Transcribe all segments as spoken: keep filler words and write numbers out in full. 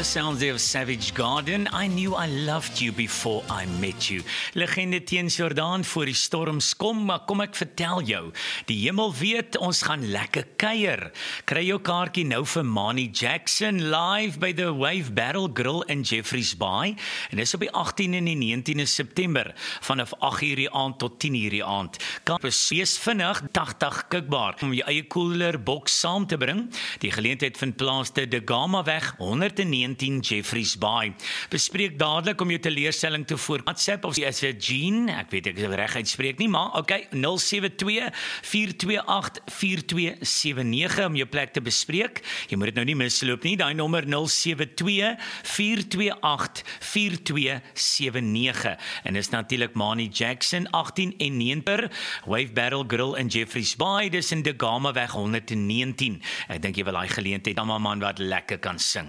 The sounds there of Savage Garden. I knew I loved you before I met you. Legende teen Jordaan voor die storms kom, maar kom ek vertel jou. Die hemel weet, ons gaan lekker kuier. Kry jou kaartjie nou vir Mani Jackson live by the Wave Barrel Grill in Jeffreys Bay. En dis op die agtiende en die negentiende September, vanaf agt uur die aand tot tien uur die aand. Kan wees vinnig, tagtig kikbaar, om jou eie cooler box saam te bring. Die geleentheid vind plaas te De Gama weg, honderd en negentien Jeffreys Bay. Bespreek dadelik om jou teleurstelling te voor WhatsApp of as jy Jean, ek weet ek is reg uitspreek nie, maar okay, nul sewe twee vier twee agt vier twee sewe nege om jou plek te bespreek. Jy moet dit nou nie misloop nie, daai nommer nul sewe twee vier twee agt vier twee sewe nege. En dis natuurlik Mani Jackson, agtien en negen, Wave Barrel Grill in Jeffreys Bay, dis in De Gama weg honderd en negentien. Ek dink jy wil daai geleentheid, dan 'n man wat lekker kan sing.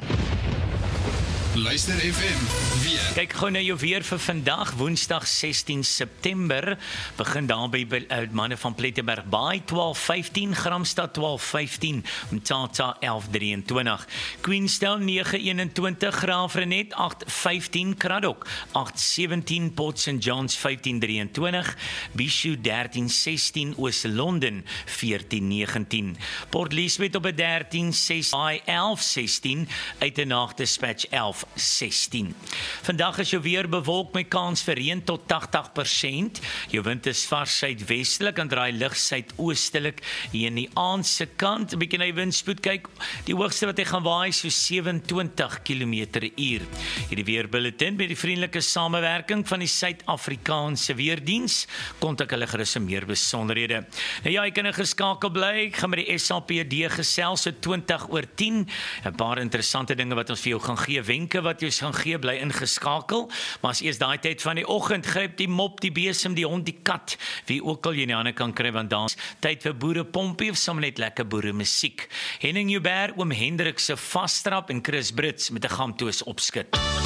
Luister F M, weer. Kyk gou na jou weer vir vandag, Woensdag sestien September. Begin daar by uh, manne van Plettenberg Bay, twaalf vyftien, Gramstad twaalf vyftien, Mthatha elf drieëntwintig, Queenstown nege eenentwintig, Graafrenet agt vyftien, Kraddock agt sewentien, Port Saint Johns vyftien drieëntwintig, Bishu dertien sestien, Oos-London veertien negentien, Port Elizabeth op 'n dertien ses, Bay elf sestien, Uitenhage Dispatch elf sestien. Vandag is jou weer bewolk met kans vir reën tot agt persent. Jou wind is vars suidwestelik en draai lig suidoostelik hier in die aandse kant. 'n Bietjie na die windspoed kyk. Die hoogste wat hy gaan waai so sewe-en-twintig kilometer per uur. Hierdie weerbulletin met die vriendelike samewerking van die Suid-Afrikaanse Weerdiens. Kontak hulle gerus vir meer besonderhede. Nou ja, jy kan geskakel bly. Ek gaan met die S A P D gesels so twintig oor tien. 'n Paar interessante dinge wat ons vir jou gaan gee. Wenke wat jy gaan gee, bly ingeskakel, maar as eers daai tyd van die oggend, gryp die mop, die besem, die hond, die kat, wie ook al jy nie aan kan kry, want dan is tyd vir boerepompie of sommer net lekker boere musiek. Henning Joubert, oom Hendrik se vasstrap en Chris Brits met 'n gamtoos opskit.